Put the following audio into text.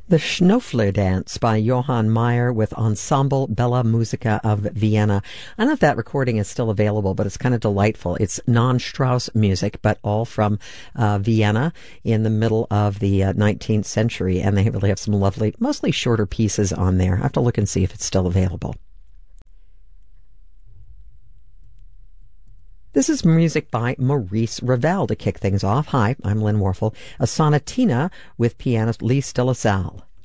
The Schnofler Dance by Johann Meyer with Ensemble Bella Musica of Vienna. I don't know if that recording is still available, but it's kind of delightful. It's non-Strauss music, but all from Vienna in the middle of the 19th century, and they really have some lovely, mostly shorter pieces on there. I have to look and see if it's still available. This is music by Maurice Ravel to kick things off. Hi, I'm Lynn Warfel. A sonatina with pianist Lee Stillassal.